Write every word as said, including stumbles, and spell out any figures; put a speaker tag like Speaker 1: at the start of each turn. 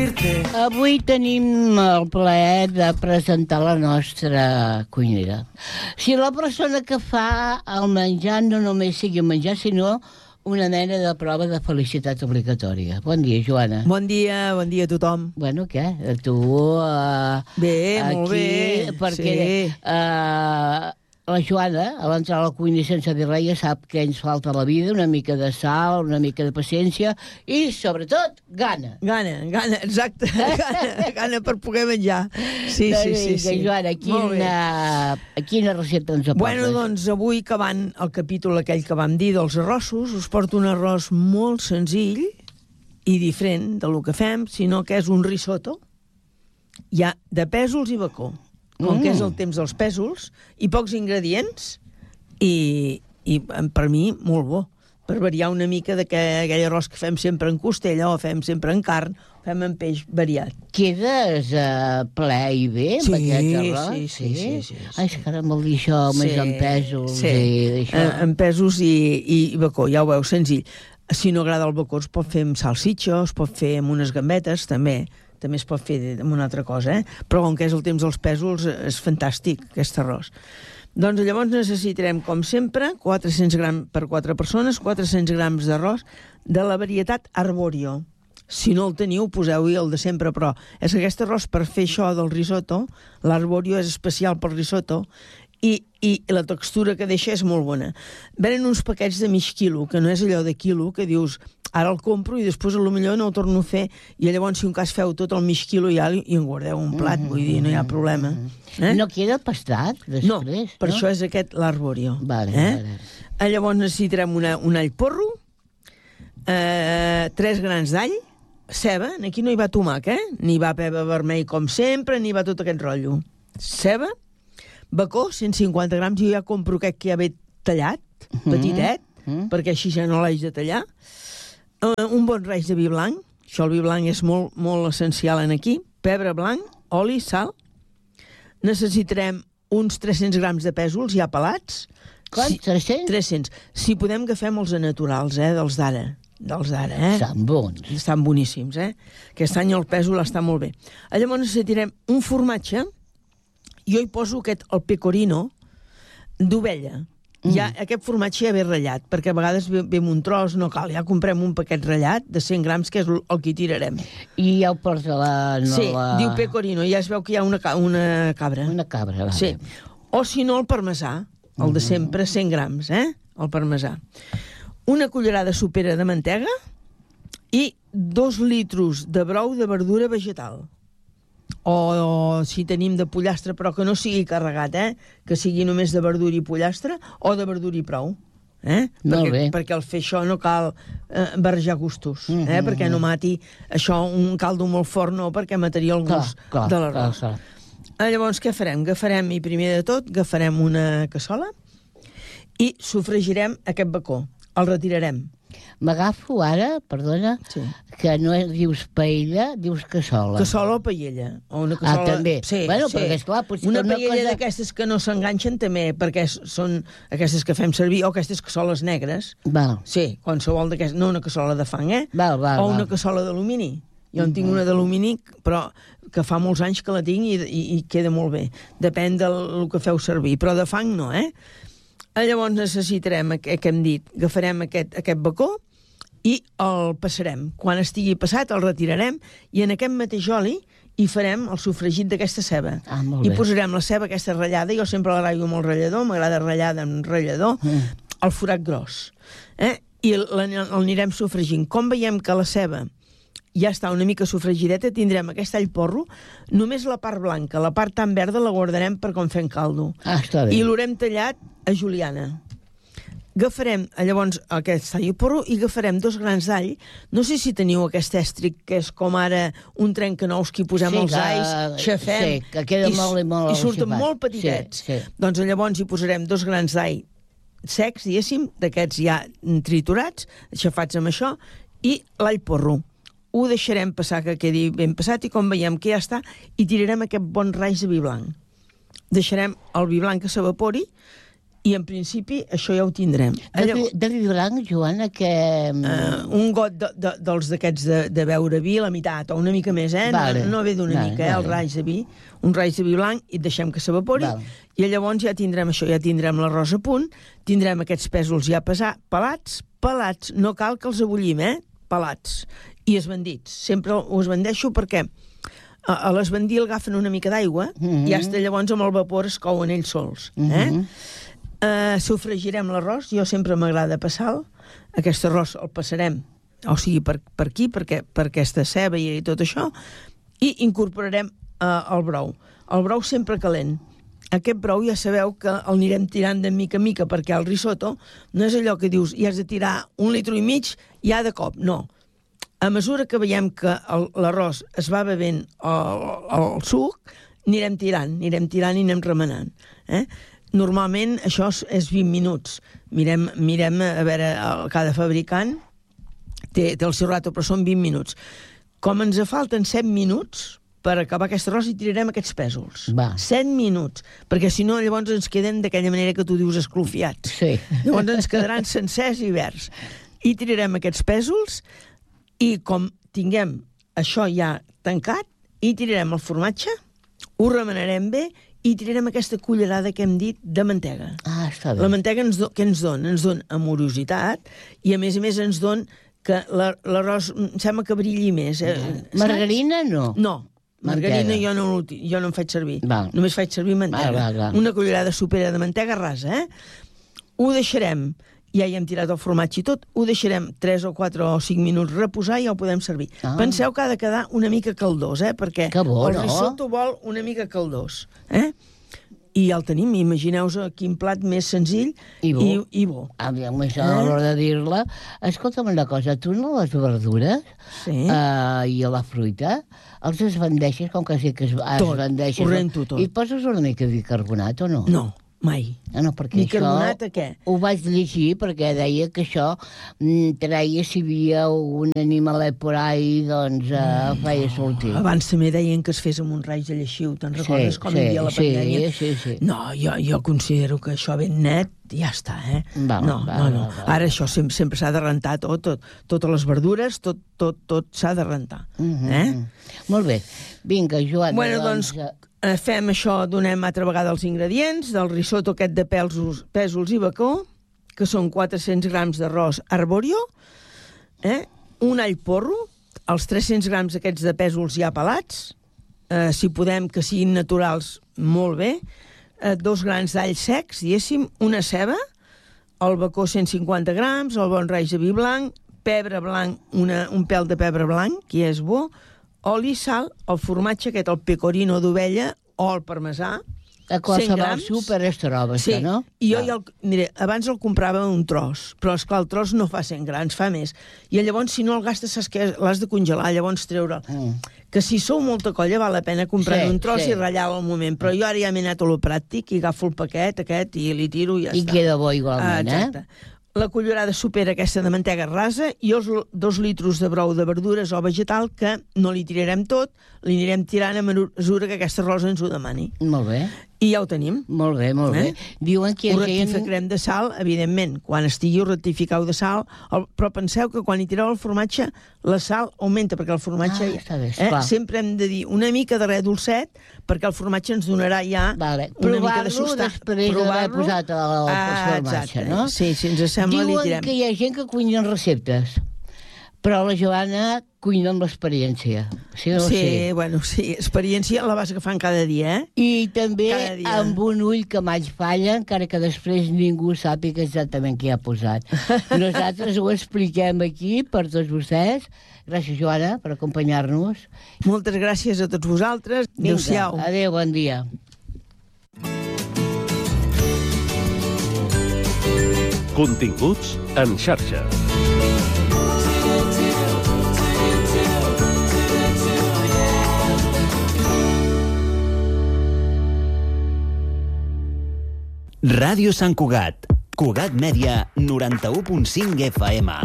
Speaker 1: sentir-te.
Speaker 2: Avui tenim el plaer de presentar la nostra cuinera. Si la persona que fa el menjar no només sigui menjar, sinó una mena de prova de felicitat obligatòria. Bon dia, Joana.
Speaker 1: Bon dia, bon dia a tothom.
Speaker 2: Bueno, què? Tu... Uh,
Speaker 1: Bé,
Speaker 2: aquí,
Speaker 1: molt bé.
Speaker 2: Perquè
Speaker 1: sí.
Speaker 2: uh, la Joana, a l'entrar a la cuina sense dir res, ja sap que ens falta la vida, una mica de sal, una mica de paciència i, sobretot, gana.
Speaker 1: Gana, gana, exacte. Gana, gana per poder menjar. Sí, sí, sí. sí.
Speaker 2: Joana, quina, quina recepta ens aportes?
Speaker 1: Bueno, doncs, avui acabant el capítol aquell que vam dir dels arrossos, us porto un arròs molt senzill i diferent del que fem, sinó que és un risotto. Hi ha de pèsols i bacó. Com mm. que és el temps dels pèsols, i pocs ingredients, i, i per mi molt bo. Per variar una mica d'aquell arròs que fem sempre en costella, o fem sempre en carn, fem en peix variat.
Speaker 2: Quedes uh, ple i bé amb
Speaker 1: sí,
Speaker 2: aquest arròs?
Speaker 1: Sí, sí, sí. sí, sí, sí.
Speaker 2: Ai, és que ara vol dir això, sí, més en pèsols
Speaker 1: sí.
Speaker 2: i això.
Speaker 1: Eh, en pèsols i, i bacó, ja ho veu, senzill. Si no agrada el bacó, es pot fer amb salsitxo, es pot fer amb unes gambetes, també. També es pot fer amb una altra cosa, eh? Però com que és el temps dels pèsols, és fantàstic, aquest arròs. Doncs llavors necessitarem, com sempre, quatre-cents grams per quatre persones, quatre-cents grams d'arròs de la varietat Arborio. Si no el teniu, poseu-hi el de sempre, però és que aquest arròs, per fer això del risotto, l'Arborio és especial pel risotto, i, i la textura que deixa és molt bona. Venen uns paquets de mig quilo, que no és allò de quilo, que dius... Ara el compro i després potser no ho torno a fer i llavors si un cas feu tot el mig quilo ja i en guardeu un plat, vull dir, no hi ha problema.
Speaker 2: Eh? No queda pastat després?
Speaker 1: No, per no? Això és aquest l'Arborio.
Speaker 2: Vale,
Speaker 1: eh?
Speaker 2: vale.
Speaker 1: Llavors necessitarem una, un all porro, eh, tres grans d'all, ceba, aquí no hi va tomac, eh? Ni va pebre vermell com sempre, ni va tot aquest rotllo. Ceba, bacó, cent cinquanta grams, jo ja compro aquest que ja ve tallat, petitet, mm-hmm. perquè així ja no l'haig de tallar. Uh, un bon raig de vi blanc, això el vi blanc és molt, molt essencial en aquí, pebre blanc, oli, sal. Necessitarem uns tres-cents grams de pèsols ja pelats.
Speaker 2: Quant?
Speaker 1: Si,
Speaker 2: tres-cents?
Speaker 1: tres-cents. Si podem agafem els naturals, eh, dels d'ara. Dels d'ara, eh?
Speaker 2: Estan bons.
Speaker 1: Estan boníssims, eh? Aquest any el pèsol està molt bé. Llavors necessitarem un formatge. Jo hi poso aquest, el pecorino, d'ovella. Mm. Ja, aquest formatge ja ve ratllat, perquè a vegades ve, ve un tros, no cal, ja comprem un paquet ratllat de cent grams, que és el, el que hi tirarem.
Speaker 2: I ja ho porta la... No,
Speaker 1: sí,
Speaker 2: la...
Speaker 1: diu pecorino, ja es veu que hi ha una, una cabra.
Speaker 2: Una cabra, vale.
Speaker 1: Sí. O si no, el parmesà, el de sempre, cent grams, eh? El parmesà. Una cullerada sopera de mantega i dos litros de brou de verdura vegetal. O, o si tenim de pollastre, però que no sigui carregat, eh? Que sigui només de verdura i pollastre, o de verdura i prou. Eh?
Speaker 2: Molt
Speaker 1: perquè,
Speaker 2: bé.
Speaker 1: perquè al fer això no cal eh, barrejar gustos, eh?
Speaker 2: Mm-hmm.
Speaker 1: Perquè no mati això un caldo molt fort, no, perquè mataria el gust
Speaker 2: clar, clar,
Speaker 1: de l'arròs.
Speaker 2: clar,
Speaker 1: clar. Llavors, què farem? Agafarem, i primer de tot, agafarem una cassola i sofregirem aquest bacó. El retirarem.
Speaker 2: M'agafo ara, perdona,
Speaker 1: Sí.
Speaker 2: que no dius paella, dius cassola.
Speaker 1: Cassola o paella. O una cassola...
Speaker 2: Ah, també.
Speaker 1: Sí,
Speaker 2: bueno,
Speaker 1: sí.
Speaker 2: perquè, esclar, potser
Speaker 1: una
Speaker 2: una
Speaker 1: paella
Speaker 2: cosa...
Speaker 1: d'aquestes que no s'enganxen també, perquè són aquestes que fem servir, o aquestes cassoles negres.
Speaker 2: Val.
Speaker 1: Sí, qualsevol d'aquestes... No una cassola de fang, eh?
Speaker 2: Val, val,
Speaker 1: o una
Speaker 2: val.
Speaker 1: cassola d'alumini. Jo en tinc una d'alumini, però que fa molts anys que la tinc i, i, i queda molt bé. Depèn del que feu servir, però de fang no, eh? Llavors necessitarem, que hem dit, agafarem aquest, aquest bacó i el passarem. Quan estigui passat el retirarem i en aquest mateix oli hi farem el sofregit d'aquesta ceba.
Speaker 2: Ah, molt
Speaker 1: I
Speaker 2: bé.
Speaker 1: posarem la ceba aquesta ratllada, jo sempre l'agraio amb el ratllador, m'agrada ratllada amb ratllador,
Speaker 2: Mm.
Speaker 1: el forat gros. Eh? I l'anirem sofregint. Com veiem que la ceba ja està una mica sofregideta, tindrem aquest all porro, només la part blanca, la part tan verda la guardarem per quan fem caldo.
Speaker 2: Ah, està bé.
Speaker 1: I l'haurem tallat a juliana. Agafarem, llavors, aquest all porro i agafarem dos grans d'all. No sé si teniu aquest èstric, que és com ara un trencanous que hi posem
Speaker 2: Sí,
Speaker 1: els
Speaker 2: que-
Speaker 1: alls, xafem...
Speaker 2: sí, que queda
Speaker 1: i,
Speaker 2: molt i molt
Speaker 1: I surten
Speaker 2: xafat.
Speaker 1: molt petitets.
Speaker 2: Sí, sí.
Speaker 1: Doncs llavors hi posarem dos grans d'all secs, diguéssim, d'aquests ja triturats, xafats amb això, i l'all porro. Ho deixarem passar, que quedi ben passat, i com veiem que ja està, i tirarem aquest bon raig de vi blanc. Deixarem el vi blanc que s'evapori I, en principi, això ja ho tindrem.
Speaker 2: De, vi, de vi blanc, Joana, que...
Speaker 1: Uh, un got de, de, dels d'aquests de, de beure vi, la meitat, o una mica més, eh?
Speaker 2: Vale.
Speaker 1: No, no ve d'una
Speaker 2: Vale,
Speaker 1: mica, eh?
Speaker 2: vale.
Speaker 1: El raig de vi. Un raig de vi blanc i et deixem que s'evapori.
Speaker 2: Vale.
Speaker 1: I llavors ja tindrem això, ja tindrem l'arròs a punt, tindrem aquests pèsols ja pesar, pelats, pelats, no cal que els abullim, eh? Pelats. I esbandits. Sempre ho esbandeixo perquè a, a l'esbandir agafen una mica d'aigua
Speaker 2: Mm-hmm.
Speaker 1: i hasta llavors amb el vapor es couen ells sols. Eh?
Speaker 2: Mm-hmm.
Speaker 1: Uh, sofregirem l'arròs, jo sempre m'agrada passar-lo, aquest arròs el passarem, o sigui, per, per aquí, perquè, per aquesta ceba i tot això, i incorporarem uh, el brou. El brou sempre calent. Aquest brou ja sabeu que el anirem tirant de mica en mica, perquè el risotto no és allò que dius, hi has de tirar un litre i mig ja de cop, no. A mesura que veiem que el- l'arròs es va bevent el, el suc, anirem tirant, anirem tirant i anem remenant. Eh? Normalment això és- és vint minuts. Mirem, mirem a veure, el, cada fabricant té, té el seu rato, però són vint minuts. Com ens falten set minuts per acabar aquest arròs i tirarem aquests pèsols.
Speaker 2: Va.
Speaker 1: set minuts, perquè si no llavors ens queden d'aquella manera que tu dius esclofiats.
Speaker 2: Sí.
Speaker 1: Llavors ens quedaran sencers i verds. I tirarem aquests pèsols i com tinguem això ja tancat, i tirarem el formatge, ho remenarem bé i tirarem aquesta cullerada que hem dit de mantega.
Speaker 2: Ah, està bé.
Speaker 1: La mantega ens do, què ens dona? Ens dona amorositat i, a més a més, ens dona que la- l'arròs em sembla que brilli més. Eh?
Speaker 2: Margarina, no.
Speaker 1: No, margarina
Speaker 2: Mantega.
Speaker 1: jo no, l'uti- jo no en faig servir.
Speaker 2: Val.
Speaker 1: Només faig servir mantega.
Speaker 2: Val, val, val.
Speaker 1: Una cullerada sopera de mantega rasa, eh? Ho deixarem, ja hi hem tirat el formatge i tot, ho deixarem tres o quatre o cinc minuts reposar i ja ho podem servir.
Speaker 2: Ah.
Speaker 1: Penseu que ha de quedar una mica caldós, eh? Perquè
Speaker 2: Que bo,
Speaker 1: el
Speaker 2: no?
Speaker 1: risotto vol una mica caldós, eh? I ja el tenim, imagineu-vos quin plat més senzill
Speaker 2: I bo.
Speaker 1: i, i bo.
Speaker 2: Aviam, això a l'hora de dir-la. Escolta'm una cosa, tu no les verdures
Speaker 1: Sí.
Speaker 2: eh, i a la fruita els esbandeixes, com que sí que es,
Speaker 1: Tot,
Speaker 2: esbandeixes...
Speaker 1: ho rento tot.
Speaker 2: I poses una mica de bicarbonat o no?
Speaker 1: No, mai.
Speaker 2: Ah, no, perquè
Speaker 1: Bicarbonat
Speaker 2: això
Speaker 1: a què?
Speaker 2: ho vaig llegir perquè deia que això mm, treia si hi havia un animalet por ahí, doncs eh, feia sortir.
Speaker 1: Abans també deien que es fes amb un raig de lleixiu, te'n recordes com hi havia la
Speaker 2: sí,
Speaker 1: pandèmia?
Speaker 2: sí, sí.
Speaker 1: No, jo, jo considero que això ben net ja està, eh?
Speaker 2: Val,
Speaker 1: no,
Speaker 2: val,
Speaker 1: no, no.
Speaker 2: val, val.
Speaker 1: Ara això sempre, sempre s'ha de rentar tot, tot, totes les verdures, tot, tot, tot s'ha de rentar.
Speaker 2: Mhm.
Speaker 1: Eh?
Speaker 2: Molt bé. Vinga, Joana,
Speaker 1: Bueno, doncs,
Speaker 2: eh,
Speaker 1: eh, fem això, donem altra vegada els ingredients del risotto aquest de pèsols, pèsols i bacó, que són quatre-cents grams d'arròs arborio, eh? Un all porro, els tres-cents grams aquests de pèsols ja pelats, eh, si podem que siguin naturals, molt bé, eh, dos grans d'all secs, diguéssim, una ceba, el bacó cent cinquanta grams, el bon raig de vi blanc, pebre blanc, una, un pèl de pebre blanc, que és bo, oli, sal, el formatge aquest, el pecorino d'ovella o el parmesà,
Speaker 2: a
Speaker 1: cent
Speaker 2: qualsevol
Speaker 1: grams.
Speaker 2: súper es troba,
Speaker 1: Sí,
Speaker 2: això, no?
Speaker 1: i jo
Speaker 2: Val.
Speaker 1: ja el, mira, abans el comprava un tros, però esclar, el tros no fa cent grans, fa més. I llavors, si no el gastes, saps què? L'has de congelar, llavors treure'l.
Speaker 2: Mm.
Speaker 1: Que si sou molta colla, val la pena comprar
Speaker 2: Sí,
Speaker 1: un tros
Speaker 2: sí.
Speaker 1: i ratllar-lo al moment. Però jo ara ja m'he anat a lo pràctic i agafo el paquet aquest i li tiro i ja
Speaker 2: I
Speaker 1: està.
Speaker 2: queda bo igualment,
Speaker 1: Ah, exacte.
Speaker 2: eh?
Speaker 1: La cullerada supera aquesta de mantega rasa i els l- dos litros de brou de verdures o vegetal que no li tirarem tot, li anirem tirant a mesura que aquesta rosa ens ho demani.
Speaker 2: Molt bé,
Speaker 1: I ja ho tenim.
Speaker 2: molt bé, molt
Speaker 1: Eh?
Speaker 2: bé. Diuen que hi
Speaker 1: Ho
Speaker 2: ha gent...
Speaker 1: rectificarem de sal, evidentment. Quan estigui ho rectificau de sal, el, però penseu que quan hi tireu el formatge, la sal augmenta, perquè el formatge...
Speaker 2: Ah, està bé,
Speaker 1: eh,
Speaker 2: esclar.
Speaker 1: sempre hem de dir una mica de res dolcet, perquè el formatge ens donarà ja
Speaker 2: Vale.
Speaker 1: una mica
Speaker 2: Provar-lo
Speaker 1: de substància.
Speaker 2: després d'haver posat el, el
Speaker 1: ah,
Speaker 2: formatge,
Speaker 1: exacte.
Speaker 2: no?
Speaker 1: Sí, si ens sembla, li
Speaker 2: Diuen
Speaker 1: tirem.
Speaker 2: que hi ha gent que cuina en receptes, però la Joana cuina amb l'experiència. Sí, o no
Speaker 1: Sí,
Speaker 2: sí?
Speaker 1: bueno, sí, experiència la vas agafant cada dia, eh?
Speaker 2: I també
Speaker 1: Cada dia.
Speaker 2: amb un ull que mai falla, encara que després ningú sàpiga exactament què ha posat. Nosaltres ho expliquem aquí per tots vostès. Gràcies, Joana, per acompanyar-nos.
Speaker 1: Moltes gràcies a tots vosaltres.
Speaker 2: Vinga,
Speaker 1: Adéu-siau.
Speaker 2: adéu, bon dia.
Speaker 3: Continguts en xarxa.
Speaker 4: Ràdio Sant Cugat. Cugat Mèdia, noranta-u punt cinc F M.